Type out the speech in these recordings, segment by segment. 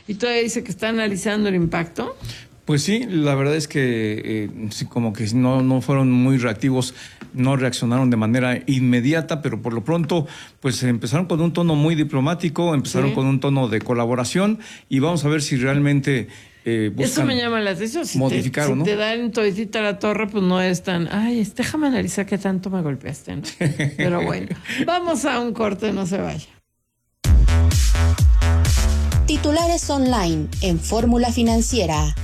y todavía dice que está analizando el impacto. Pues sí, la verdad es que sí, como que no fueron muy reactivos, no reaccionaron de manera inmediata, pero por lo pronto pues empezaron con un tono muy diplomático, empezaron con un tono de colaboración y vamos a ver si realmente buscan eso me llama la atención. Si modificar o no. te dan toditita la torre, pues no es tan, ay, déjame analizar qué tanto me golpeaste, ¿no? Pero bueno, vamos a un corte, no se vaya. Titulares online en Fórmula Financiera.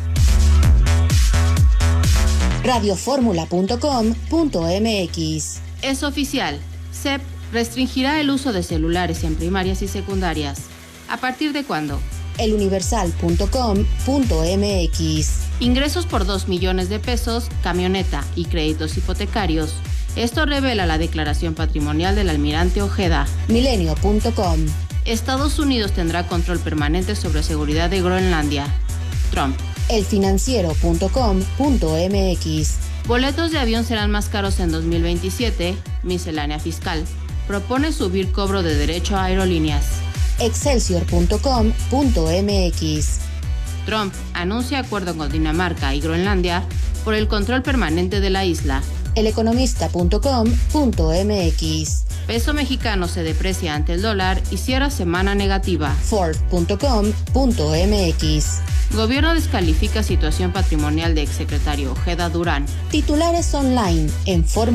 radioformula.com.mx. Es oficial. CEP restringirá el uso de celulares en primarias y secundarias. ¿A partir de cuándo? eluniversal.com.mx. Ingresos por 2 millones de pesos, camioneta y créditos hipotecarios. Esto revela la declaración patrimonial del almirante Ojeda. Milenio.com. Estados Unidos tendrá control permanente sobre seguridad de Groenlandia. Trump. elfinanciero.com.mx. Boletos de avión serán más caros en 2027. Miscelánea fiscal. Propone subir cobro de derecho a aerolíneas. excelsior.com.mx. Trump anuncia acuerdo con Dinamarca y Groenlandia por el control permanente de la isla. eleconomista.com.mx. Peso mexicano se deprecia ante el dólar y cierra semana negativa. Ford.com.mx. Gobierno descalifica situación patrimonial de exsecretario Ojeda Durán. Titulares online en Fórmula